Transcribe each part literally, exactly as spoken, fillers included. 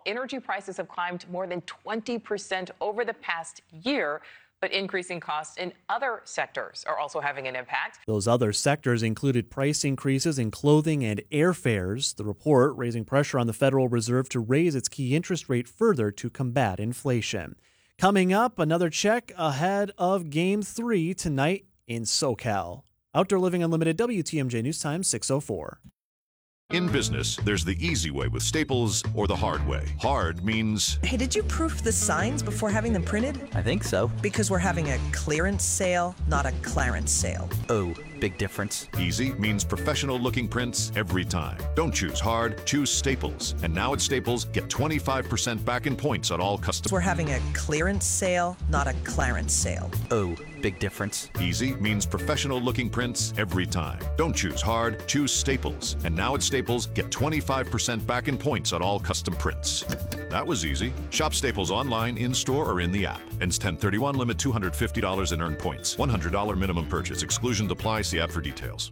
energy prices have climbed more than twenty percent over the past year. But increasing costs in other sectors are also having an impact. Those other sectors included price increases in clothing and airfares. The report raising pressure on the Federal Reserve to raise its key interest rate further to combat inflation. Coming up, another check ahead of Game three tonight in SoCal. Outdoor Living Unlimited, W T M J News Time, six oh four. In business, there's the easy way with Staples or the hard way. Hard means... Hey, did you proof the signs before having them printed? I think so. Because we're having a clearance sale, not a Clarence sale. Oh, big difference. Easy means professional-looking prints every time. Don't choose hard, choose Staples. And now at Staples, get twenty-five percent back in points on all custom... We're having a clearance sale, not a Clarence sale. Oh, big difference. Easy means professional-looking prints every time. Don't choose hard, choose Staples. And now at Staples, get twenty-five percent back in points on all custom prints. That was easy. Shop Staples online, in-store, or in the app. Ends ten thirty-one, limit two hundred fifty dollars in earned points. one hundred dollars minimum purchase. Exclusions apply. See app for details.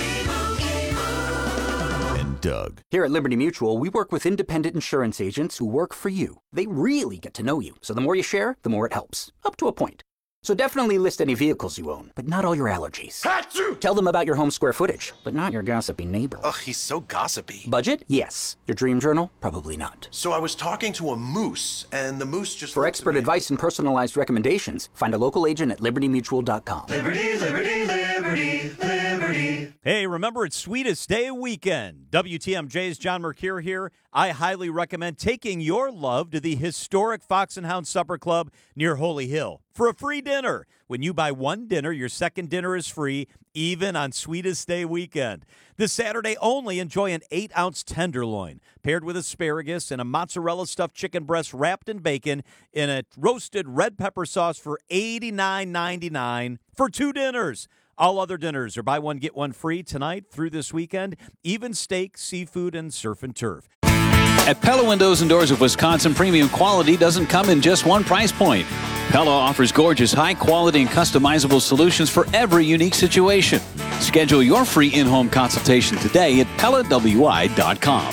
And Doug. Here at Liberty Mutual, we work with independent insurance agents who work for you. They really get to know you. So the more you share, the more it helps. Up to a point. So definitely list any vehicles you own, but not all your allergies. Achoo! Tell them about your home square footage, but not your gossipy neighbor. Ugh, he's so gossipy. Budget? Yes. Your dream journal? Probably not. So I was talking to a moose, and the moose just... For expert advice and personalized recommendations, find a local agent at liberty mutual dot com. Liberty, liberty, liberty, liberty. Hey, remember it's Sweetest Day weekend. W T M J's John Mercure here. I highly recommend taking your love to the historic Fox and Hound Supper Club near Holy Hill for a free dinner. When you buy one dinner, your second dinner is free, even on Sweetest Day weekend. This Saturday only, enjoy an eight-ounce tenderloin paired with asparagus and a mozzarella stuffed chicken breast wrapped in bacon in a roasted red pepper sauce for eighty-nine ninety-nine for two dinners. All other dinners are buy one, get one free tonight through this weekend. Even steak, seafood, and surf and turf. At Pella Windows and Doors of Wisconsin, premium quality doesn't come in just one price point. Pella offers gorgeous, high-quality and customizable solutions for every unique situation. Schedule your free in-home consultation today at pella w i dot com.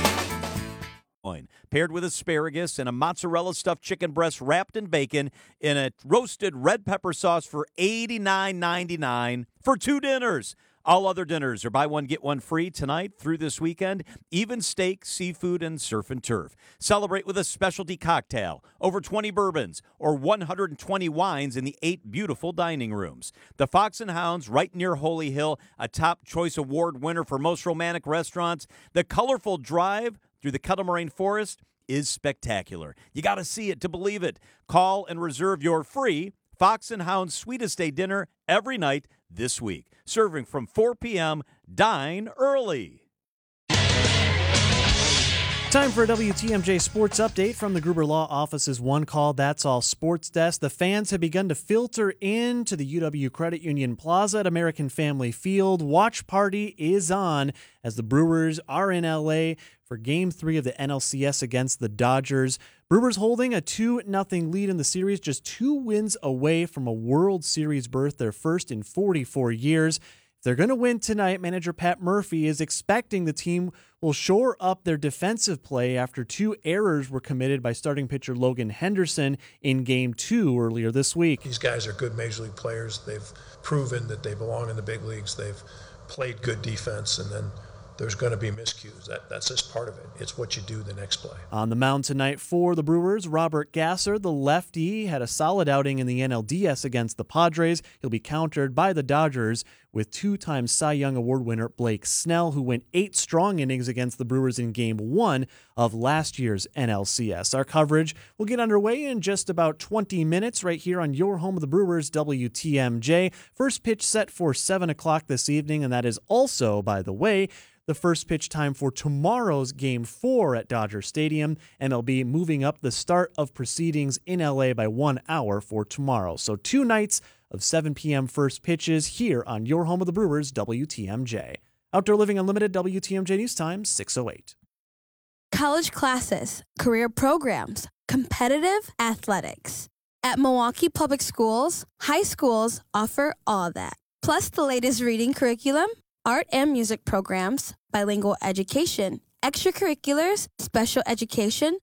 Paired with asparagus and a mozzarella stuffed chicken breast wrapped in bacon in a roasted red pepper sauce for eighty-nine ninety-nine for two dinners. All other dinners are buy one, get one free tonight through this weekend. Even steak, seafood, and surf and turf. Celebrate with a specialty cocktail, over twenty bourbons, or one hundred twenty wines in the eight beautiful dining rooms. The Fox and Hounds, right near Holy Hill, a top choice award winner for most romantic restaurants. The colorful drive through the Kettle Moraine Forest is spectacular. You got to see it to believe it. Call and reserve your free Fox and Hounds Sweetest Day dinner every night this week. Serving from four p.m. Dine early. Time for a W T M J Sports Update from the Gruber Law Office's One Call That's All Sports Desk. The fans have begun to filter in to the U W Credit Union Plaza at American Family Field. Watch party is on as the Brewers are in L A for Game three of the N L C S against the Dodgers. Brewers holding a two nothing lead in the series, just two wins away from a World Series berth, their first in forty-four years. If they're going to win tonight, manager Pat Murphy is expecting the team will shore up their defensive play after two errors were committed by starting pitcher Logan Henderson in Game two earlier this week. These guys are good Major League players. They've proven that they belong in the big leagues. They've played good defense, and then there's going to be miscues. That, that's just part of it. It's what you do the next play. On the mound tonight for the Brewers, Robert Gasser, the lefty, had a solid outing in the N L D S against the Padres. He'll be countered by the Dodgers with two-time Cy Young Award winner Blake Snell, who went eight strong innings against the Brewers in Game one of last year's N L C S. Our coverage will get underway in just about twenty minutes right here on your home of the Brewers, W T M J. First pitch set for seven o'clock this evening, and that is also, by the way, the first pitch time for tomorrow's Game four at Dodger Stadium. M L B moving up the start of proceedings in L A by one hour for tomorrow. So two nights of seven p.m. first pitches here on your home of the Brewers, W T M J. Outdoor Living Unlimited, W T M J News Time, six oh eight. College classes, career programs, competitive athletics. At Milwaukee Public Schools, high schools offer all that. Plus the latest reading curriculum, art and music programs, bilingual education, extracurriculars, special education,